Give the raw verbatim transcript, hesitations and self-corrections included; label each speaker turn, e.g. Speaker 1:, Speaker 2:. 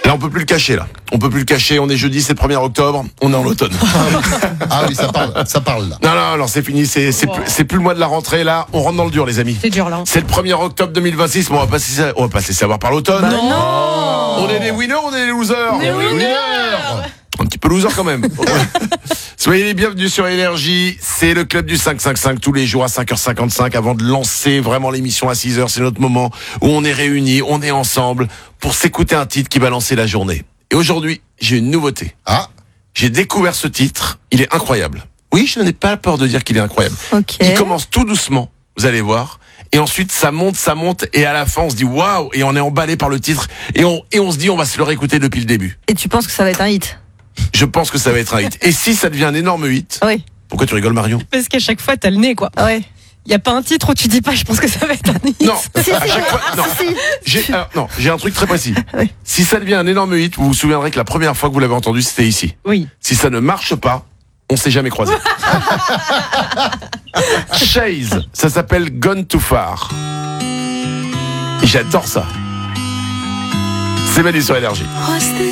Speaker 1: Là, on peut plus le cacher, là. On peut plus le cacher. On est jeudi, c'est le premier octobre. On est en automne.
Speaker 2: Ah oui, ça parle, ça parle là.
Speaker 1: Non, non, non, c'est fini. C'est, c'est,
Speaker 3: Wow.
Speaker 1: plus, c'est plus le mois de la rentrée, là. On rentre dans le dur, les amis.
Speaker 3: C'est dur là.
Speaker 1: C'est le premier octobre deux mille vingt-six. Bon, on va pas se, on va pas se laisser avoir par l'automne.
Speaker 3: Bah non.
Speaker 1: On est des winners, on est des losers.
Speaker 3: Des
Speaker 1: On est
Speaker 3: winners.
Speaker 1: Un petit peu loser quand même. Soyez les bienvenus sur Énergie. C'est le club du cinq cent cinquante-cinq tous les jours à cinq heures cinquante-cinq avant de lancer vraiment l'émission à six heures. C'est notre moment où on est réunis, on est ensemble pour s'écouter un titre qui va lancer la journée. Et aujourd'hui, j'ai une nouveauté.
Speaker 2: Ah,
Speaker 1: J'ai découvert ce titre. Il est incroyable. Oui, je n'ai pas peur de dire qu'il est incroyable.
Speaker 4: Ok.
Speaker 1: Il commence tout doucement, vous allez voir. Et ensuite, ça monte, ça monte. Et à la fin, on se dit waouh. Et on est emballé par le titre. Et on, et on se dit, on va se le réécouter depuis le début.
Speaker 4: Et tu penses que ça va être un hit?
Speaker 1: Je pense que ça va être un hit. Et si ça devient un énorme hit,
Speaker 4: Oui.
Speaker 1: pourquoi tu rigoles, Marion?
Speaker 3: Parce qu'à chaque fois, t'as le nez, quoi.
Speaker 4: Ouais.
Speaker 3: Il y a pas un titre où tu dis pas, je pense que ça va être un hit.
Speaker 1: Non,
Speaker 4: Si,
Speaker 1: à
Speaker 4: si,
Speaker 1: chaque fois, non.
Speaker 4: si, si.
Speaker 1: J'ai, alors, non, j'ai un truc très précis.
Speaker 4: Oui.
Speaker 1: Si ça devient un énorme hit, vous vous souviendrez que la première fois que vous l'avez entendu, c'était ici.
Speaker 3: Oui.
Speaker 1: Si ça ne marche pas, on s'est jamais croisés. Chase, ça s'appelle Gone Too Far. Et j'adore ça. C'est Manu sur Énergie.
Speaker 5: What's this